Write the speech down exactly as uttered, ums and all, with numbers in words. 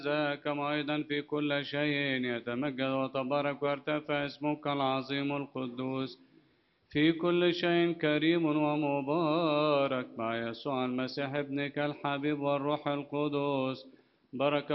كما أيضا في كل شيء يتمجد وتبارك وارتفع اسمك العظيم القدوس في كل شيء كريم ومبارك مع يسوع المسيح ابنك الحبيب والروح القدس بركة